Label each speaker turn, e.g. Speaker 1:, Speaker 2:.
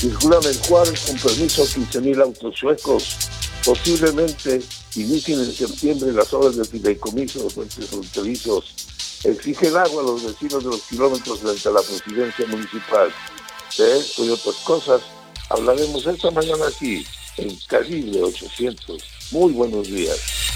Speaker 1: Circulan en Juárez con permiso 15,000 autos suecos. Posiblemente inicien en septiembre las obras de fideicomiso de puentes fronterizos. Exigen agua a los vecinos de los kilómetros frente a la presidencia municipal. De esto y otras cosas hablaremos esta mañana aquí en Calibre 800. Muy buenos días.